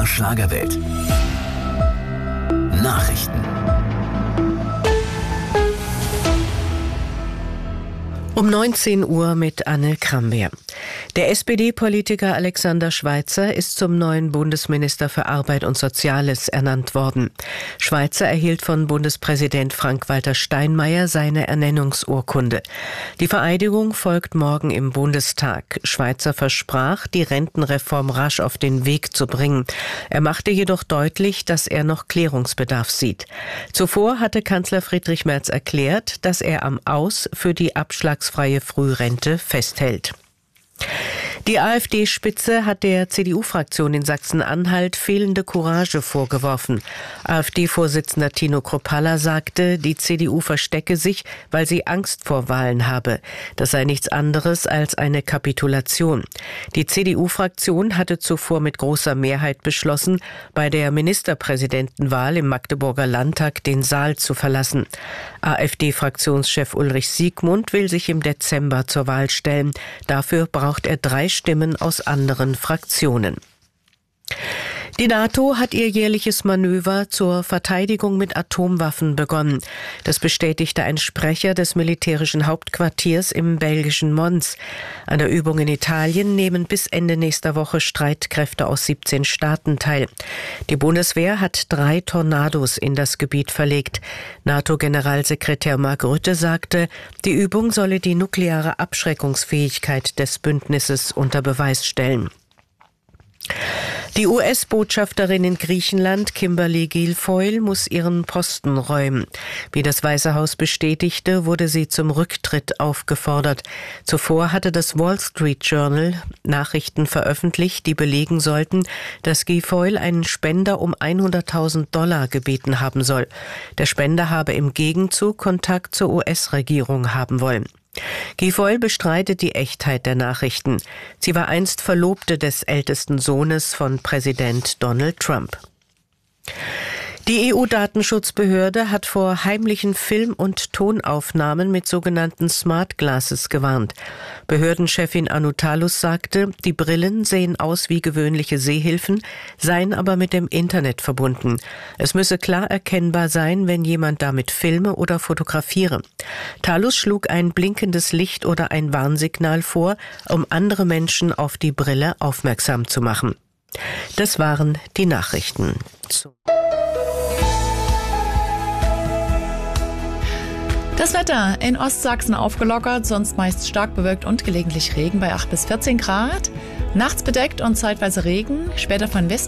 MDR Schlagerwelt. Nachrichten. Um 19 Uhr mit Anne Krambeer. Der SPD-Politiker Alexander Schweitzer ist zum neuen Bundesminister für Arbeit und Soziales ernannt worden. Schweitzer erhielt von Bundespräsident Frank-Walter Steinmeier seine Ernennungsurkunde. Die Vereidigung folgt morgen im Bundestag. Schweitzer versprach, die Rentenreform rasch auf den Weg zu bringen. Er machte jedoch deutlich, dass er noch Klärungsbedarf sieht. Zuvor hatte Kanzler Friedrich Merz erklärt, dass er am Aus für die abschlagsfreie Frührente festhält. Die AfD-Spitze hat der CDU-Fraktion in Sachsen-Anhalt fehlende Courage vorgeworfen. AfD-Vorsitzender Tino Kruppalla sagte, die CDU verstecke sich, weil sie Angst vor Wahlen habe. Das sei nichts anderes als eine Kapitulation. Die CDU-Fraktion hatte zuvor mit großer Mehrheit beschlossen, bei der Ministerpräsidentenwahl im Magdeburger Landtag den Saal zu verlassen. AfD-Fraktionschef Ulrich Siegmund will sich im Dezember zur Wahl stellen. Dafür braucht er 3 Stimmen aus anderen Fraktionen. Die NATO hat ihr jährliches Manöver zur Verteidigung mit Atomwaffen begonnen. Das bestätigte ein Sprecher des militärischen Hauptquartiers im belgischen Mons. An der Übung in Italien nehmen bis Ende nächster Woche Streitkräfte aus 17 Staaten teil. Die Bundeswehr hat 3 Tornados in das Gebiet verlegt. NATO-Generalsekretär Mark Rutte sagte, die Übung solle die nukleare Abschreckungsfähigkeit des Bündnisses unter Beweis stellen. Die US-Botschafterin in Griechenland, Kimberly Guilfoyle, muss ihren Posten räumen. Wie das Weiße Haus bestätigte, wurde sie zum Rücktritt aufgefordert. Zuvor hatte das Wall Street Journal Nachrichten veröffentlicht, die belegen sollten, dass Guilfoyle einen Spender um $100.000 gebeten haben soll. Der Spender habe im Gegenzug Kontakt zur US-Regierung haben wollen. Guilfoyle bestreitet die Echtheit der Nachrichten. Sie war einst Verlobte des ältesten Sohnes von Präsident Donald Trump. Die EU-Datenschutzbehörde hat vor heimlichen Film- und Tonaufnahmen mit sogenannten Smart Glasses gewarnt. Behördenchefin Anutalus sagte, die Brillen sehen aus wie gewöhnliche Sehhilfen, seien aber mit dem Internet verbunden. Es müsse klar erkennbar sein, wenn jemand damit filme oder fotografiere. Talus schlug ein blinkendes Licht oder ein Warnsignal vor, um andere Menschen auf die Brille aufmerksam zu machen. Das waren die Nachrichten. Das Wetter in Ostsachsen aufgelockert, sonst meist stark bewölkt und gelegentlich Regen bei 8 bis 14 Grad. Nachts bedeckt und zeitweise Regen, später von Westen